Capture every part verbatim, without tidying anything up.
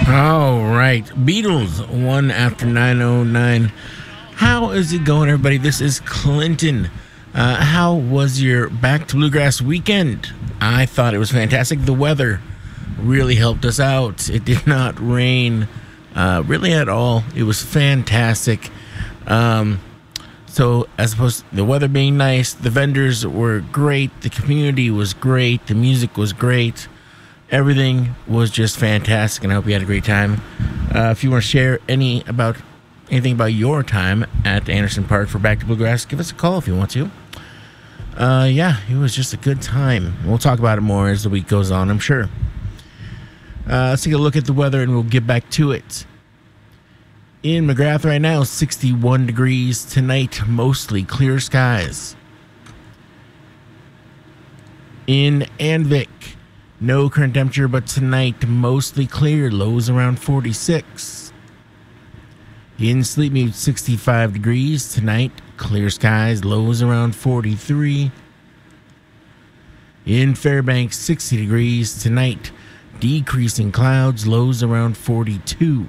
All right, Beatles, one after nine oh nine. How is it going, everybody? This is Clinton. Uh, how was your Back to Bluegrass weekend? I thought it was fantastic. The weather really helped us out. It did not rain uh, really at all. It was fantastic. Um, so as opposed to the weather being nice, the vendors were great. The community was great. The music was great. Everything was just fantastic, and I hope you had a great time. Uh, if you want to share any about anything about your time at Anderson Park for Back to Bluegrass, give us a call if you want to. Uh, yeah, it was just a good time. We'll talk about it more as the week goes on, I'm sure. Uh, let's take a look at the weather, and we'll get back to it. In McGrath right now, sixty-one degrees. Tonight, mostly clear skies. In Anvik, no current temperature, but tonight mostly clear, lows around forty-six. In Sleepmead, sixty-five degrees. Tonight, clear skies, lows around forty-three. In Fairbanks, sixty degrees. Tonight, decreasing clouds, lows around forty-two.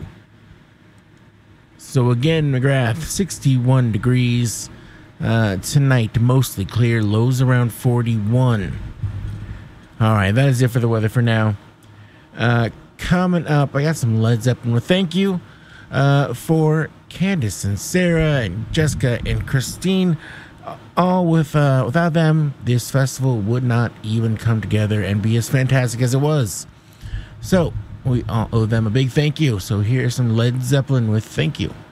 So again, McGrath, sixty-one degrees. Uh, tonight, mostly clear, lows around forty-one. All right, that is it for the weather for now. Uh, coming up, I got some Led Zeppelin. Well, thank you uh, for Candace and Sarah and Jessica and Christine. All with uh, without them, this festival would not even come together and be as fantastic as it was. So we all owe them a big thank you. So here's some Led Zeppelin with thank you.